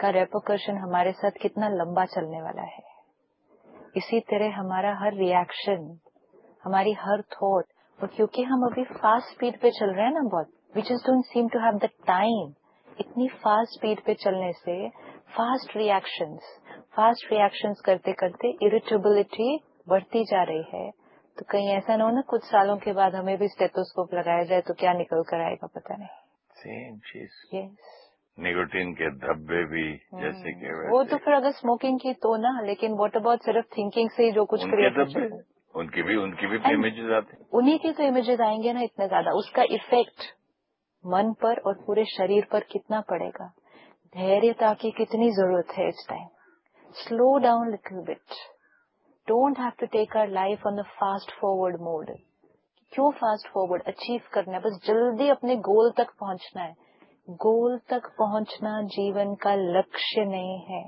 का रेपरकशन हमारे साथ कितना लंबा चलने वाला है। इसी तरह हमारा हर रिएक्शन, हमारी हर थॉट, और क्योंकि हम अभी फास्ट स्पीड पे चल रहे हैं ना बहुत, we just don't seem to have the time. इतनी फास्ट स्पीड पे चलने से फास्ट रिएक्शंस करते करते इरिटेबिलिटी बढ़ती जा रही है। तो कहीं ऐसा ना हो ना कुछ सालों के बाद हमें भी स्टेथोस्कोप लगाया जाए तो क्या निकल कर आएगा पता नहीं। सेम चीज। यस, निकोटीन के धब्बे भी जैसे कि वैसे। वो तो फिर अगर स्मोकिंग की तो ना, लेकिन व्हाट अबाउट सिर्फ थिंकिंग से ही जो कुछ क्रिएट हो जाता है, उनकी भी इमेजेस आते हैं। उन्हीं के तो इमेजेस आएंगे ना इतने ज्यादा। उसका इफेक्ट मन पर और पूरे शरीर पर कितना पड़ेगा। धैर्यता की कितनी जरूरत है इस time. Slow down little bit. Don't have to take our life on the fast forward mode. क्यों फास्ट फॉरवर्ड? अचीव करना है, बस जल्दी अपने गोल तक पहुंचना है। गोल तक पहुंचना जीवन का लक्ष्य नहीं है।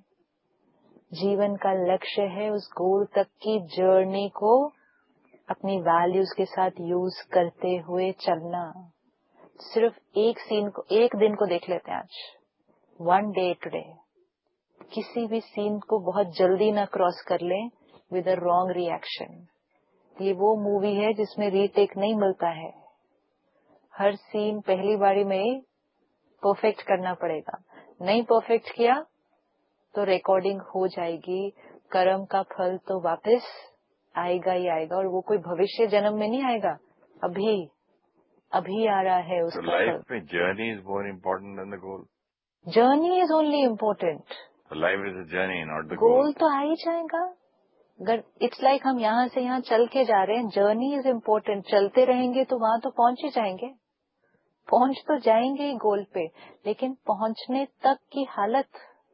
जीवन का लक्ष्य है उस गोल तक की जर्नी को अपनी वैल्यूज के साथ यूज करते हुए चलना। सिर्फ एक सीन को, एक दिन को देख लेते हैं आज, वन डे टुडे। किसी भी सीन को बहुत जल्दी ना क्रॉस कर लें विद अ रॉन्ग रिएक्शन। ये वो मूवी है जिसमें रीटेक नहीं मिलता है। हर सीन पहली बारी में ही परफेक्ट करना पड़ेगा। नहीं परफेक्ट किया तो रिकॉर्डिंग हो जाएगी। कर्म का फल तो वापस आएगा ही आएगा, और वो कोई भविष्य जन्म में नहीं आएगा, अभी आ रहा है उसका फल। लाइफ में journey is more important then the goal. Journey is only important. Life is a journey, not the goal तो आ ही जाएगा। अगर इट्स लाइक हम यहाँ से यहाँ चल के जा रहे हैं, जर्नी इज इम्पोर्टेंट। चलते रहेंगे तो वहां तो पहुंच ही जाएंगे, पहुंच तो जाएंगे ही गोल पे, लेकिन पहुंचने तक की हालत,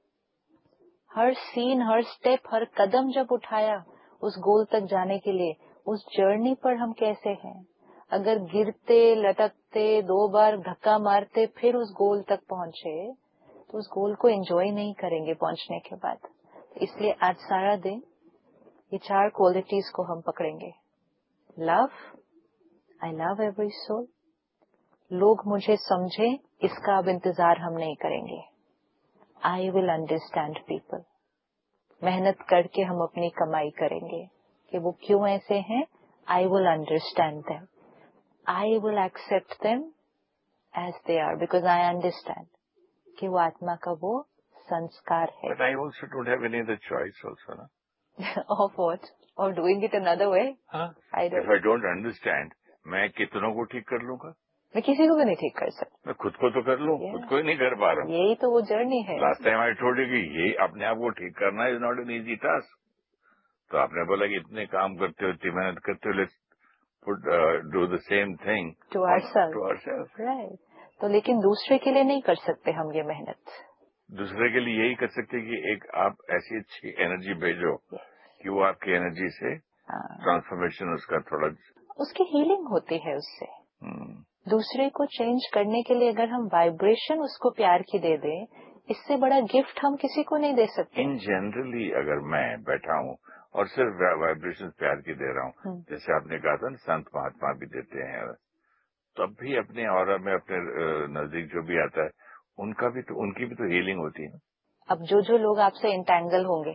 हर सीन, हर स्टेप, हर कदम जब उठाया उस गोल तक जाने के लिए, उस जर्नी पर हम कैसे हैं। अगर गिरते लटकते 2 बार धक्का मारते फिर उस गोल तक पहुंचे तो उस गोल को एंजॉय नहीं करेंगे पहुंचने के बाद। इसलिए आज सारा दिन ये 4 क्वालिटीज को हम पकड़ेंगे। Love, I love every soul. लोग मुझे समझे इसका अब इंतजार हम नहीं करेंगे। I will understand people. मेहनत करके हम अपनी कमाई करेंगे कि वो क्यों ऐसे हैं। I will understand them. I will accept them as they are because I understand कि वो आत्मा का वो संस्कार है। But I also don't have any other choice also ना। Of what? Of doing it another way? If I don't understand, मैं कितनों को ठीक कर लूंगा? मैं किसी को भी नहीं ठीक कर सकता। मैं खुद को तो कर लूं, खुद को ही नहीं कर पा रहा हूँ। यही तो वो जर्नी है। Last time I told you कि यही अपने आप को ठीक करना is not an easy task. तो आपने बोला कि इतने काम करते हो, इतनी मेहनत करते हो, let's put do the same thing to ourselves. Right. तो लेकिन दूसरे के लिए नहीं कर सकते हम ये मेहनत। दूसरे के लिए यही कर सकते कि एक आप ऐसी अच्छी एनर्जी भेजो कि वो आपकी एनर्जी से ट्रांसफॉर्मेशन उसका थोड़ा, उसकी हीलिंग होती है उससे। दूसरे को चेंज करने के लिए अगर हम वाइब्रेशन उसको प्यार की दे दें, इससे बड़ा गिफ्ट हम किसी को नहीं दे सकते। इन जनरली अगर मैं बैठा हूँ और सिर्फ वाइब्रेशन प्यार की दे रहा हूँ, जैसे आपने कहा था ना संत महात्मा भी देते हैं, तब भी अपने ऑरा में अपने नजदीक जो भी आता है उनकी भी तो हीलिंग होती है। अब जो लोग आपसे इंटैंगल होंगे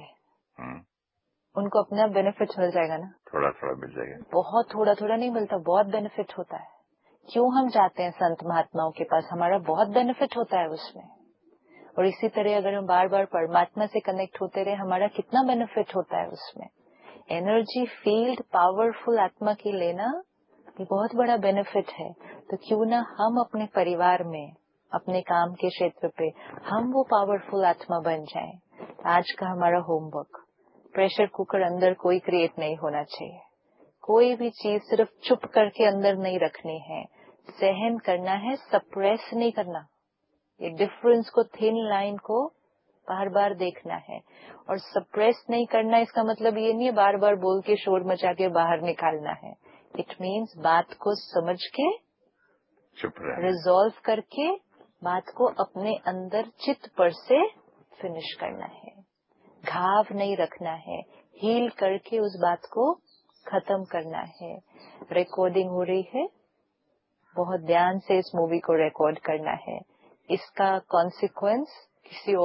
उनको अपना बेनिफिट मिल जाएगा ना। थोड़ा थोड़ा मिल जाएगा। बहुत थोड़ा थोड़ा नहीं मिलता, बहुत बेनिफिट होता है। क्यों हम जाते हैं संत महात्माओं के पास? हमारा बहुत बेनिफिट होता है उसमें। और इसी तरह अगर हम बार बार परमात्मा से कनेक्ट होते रहे, हमारा कितना बेनिफिट होता है उसमें। एनर्जी फील्ड पावरफुल आत्मा की लेना ये बहुत बड़ा बेनिफिट है। तो क्यों ना हम अपने परिवार में, अपने काम के क्षेत्र पे हम वो पावरफुल आत्मा बन जाएं। आज का हमारा होमवर्क, प्रेशर कुकर अंदर कोई क्रिएट नहीं होना चाहिए। कोई भी चीज सिर्फ चुप करके अंदर नहीं रखनी है, सहन करना है, सप्रेस नहीं करना। ये डिफरेंस को, थिन लाइन को बार बार देखना है। और सप्रेस नहीं करना इसका मतलब ये नहीं है बार बार बोल के शोर मचा के बाहर निकालना है। इट मीन्स बात को समझ के चुप रहना, रिजॉल्व करके बात को अपने अंदर चित्त पर से फिनिश करना है। घाव नहीं रखना है, हील करके उस बात को खत्म करना है। रिकॉर्डिंग हो रही है, बहुत ध्यान से इस मूवी को रिकॉर्ड करना है। इसका कॉन्सिक्वेंस किसी और